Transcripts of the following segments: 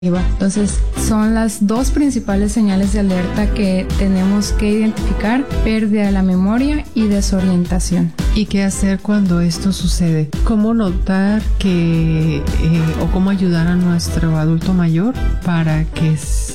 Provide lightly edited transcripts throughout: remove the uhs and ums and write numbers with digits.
Entonces, son las dos principales señales de alerta que tenemos que identificar: pérdida de la memoria y desorientación. ¿Y qué hacer cuando esto sucede? ¿Cómo notar o cómo ayudar a nuestro adulto mayor para que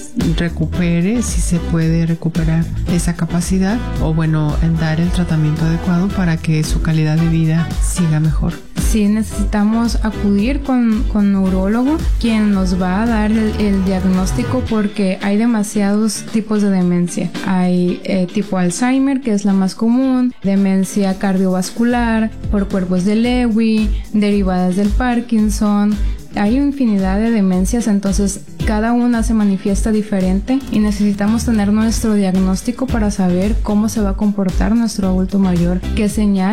recupere, si se puede recuperar esa capacidad, o dar el tratamiento adecuado para que su calidad de vida siga mejor? Sí, necesitamos acudir con neurólogo, quien nos va a dar el diagnóstico, porque hay demasiados tipos de demencia. Hay tipo Alzheimer, que es la más común, demencia cardiovascular, por cuerpos de Lewy, derivadas del Parkinson. Hay infinidad de demencias, entonces cada una se manifiesta diferente y necesitamos tener nuestro diagnóstico para saber cómo se va a comportar nuestro adulto mayor, qué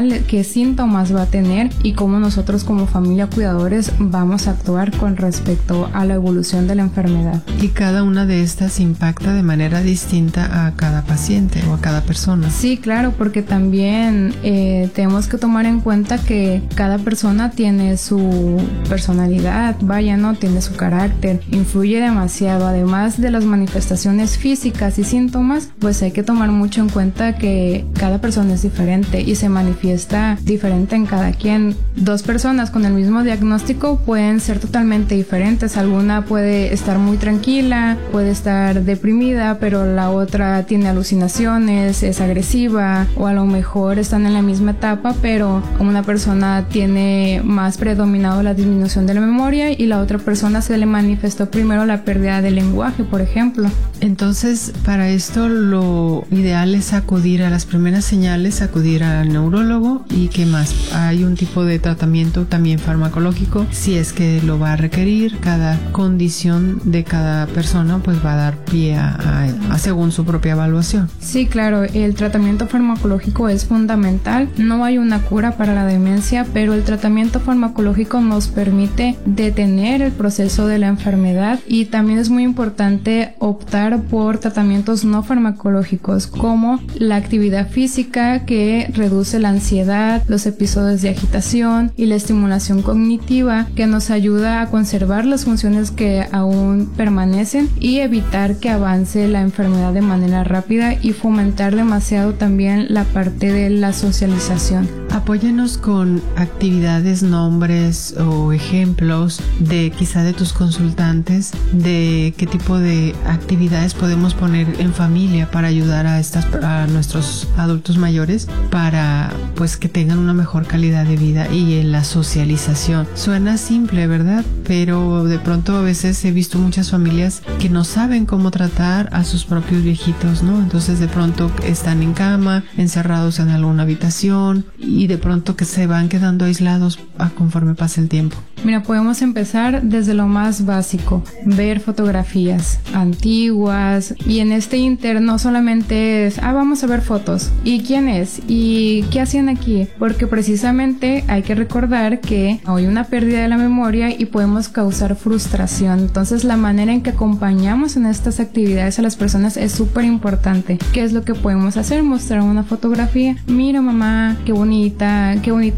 síntomas va a tener y cómo nosotros como familia cuidadores vamos a actuar con respecto a la evolución de la enfermedad. Y cada una de estas impacta de manera distinta a cada paciente o a cada persona. Sí, claro, porque también tenemos que tomar en cuenta que cada persona tiene su personalidad, tiene su carácter, influye demasiado. Además de las manifestaciones físicas y síntomas, pues hay que tomar mucho en cuenta que cada persona es diferente y se manifiesta diferente en cada quien. Dos personas con el mismo diagnóstico pueden ser totalmente diferentes. Alguna puede estar muy tranquila, puede estar deprimida, pero la otra tiene alucinaciones, es agresiva, o a lo mejor están en la misma etapa, pero una persona tiene más predominado la disminución de la memoria y la otra persona se le manifestó primero la pérdida del lenguaje, por ejemplo. Entonces, para esto lo ideal es acudir a las primeras señales, acudir al neurólogo. ¿Y qué más? Hay un tipo de tratamiento también farmacológico, si es que lo va a requerir. Cada condición de cada persona pues va a dar pie a según su propia evaluación. Sí, claro, el tratamiento farmacológico es fundamental. No hay una cura para la demencia, pero el tratamiento farmacológico nos permite detener el proceso de la enfermedad, y también es muy importante optar por tratamientos no farmacológicos como la actividad física, que reduce la ansiedad, los episodios de agitación, y la estimulación cognitiva, que nos ayuda a conservar las funciones que aún permanecen y evitar que avance la enfermedad de manera rápida, y fomentar demasiado también la parte de la socialización. Apóyanos con actividades, nombres o ejemplos quizá de tus consultantes, de qué tipo de actividades podemos poner en familia para ayudar a nuestros adultos mayores para pues que tengan una mejor calidad de vida y en la socialización. Suena simple, ¿verdad? Pero de pronto a veces he visto muchas familias que no saben cómo tratar a sus propios viejitos, ¿no? Entonces de pronto están en cama, encerrados en alguna habitación, y de pronto que se van quedando aislados conforme pasa el tiempo. Mira, podemos empezar desde lo más básico, ver fotografías antiguas, y en este inter no solamente es, vamos a ver fotos, ¿y quién es? ¿Y qué hacían aquí? Porque precisamente hay que recordar que hay una pérdida de la memoria y podemos causar frustración. Entonces la manera en que acompañamos en estas actividades a las personas es súper importante. ¿Qué es lo que podemos hacer? Mostrar una fotografía. Mira, mamá, qué bonita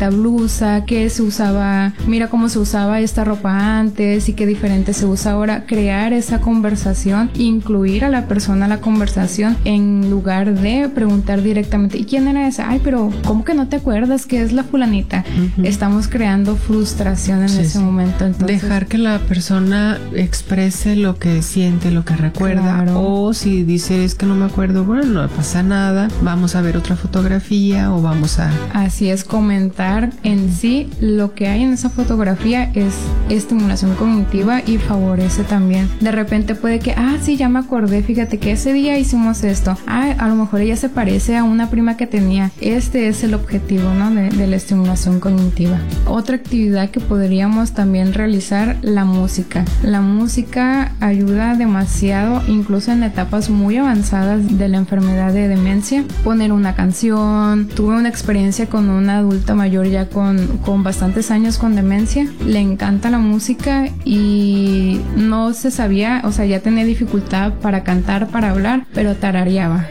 blusa, que se usaba, mira cómo se usaba esta ropa antes y qué diferente se usa ahora. Crear esa conversación, incluir a la persona a la conversación en lugar de preguntar directamente, ¿y quién era esa? Ay, pero ¿cómo que no te acuerdas que es la fulanita? Estamos creando frustración en ese momento. Entonces, dejar que la persona exprese lo que siente, lo que recuerda. Claro. O si dice, es que no me acuerdo, bueno, no pasa nada, vamos a ver otra fotografía o vamos a... Así es, comentar en sí lo que hay en esa fotografía es estimulación cognitiva y favorece también. De repente puede que, sí, ya me acordé, fíjate que ese día hicimos esto. A lo mejor ella se parece a una prima que tenía. Este es el objetivo, ¿no? de la estimulación cognitiva. Otra actividad que podríamos también realizar, la música. La música ayuda demasiado, incluso en etapas muy avanzadas de la enfermedad de demencia. Poner una canción. Tuve una experiencia con una adulta mayor ya con bastantes años con demencia. Le encanta la música y no se sabía, o sea, ya tenía dificultad para cantar, para hablar, pero tarareaba,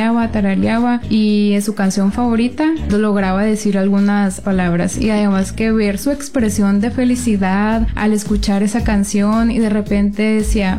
y en su canción favorita lograba decir algunas palabras. Y además que ver su expresión de felicidad al escuchar esa canción, y de repente decía,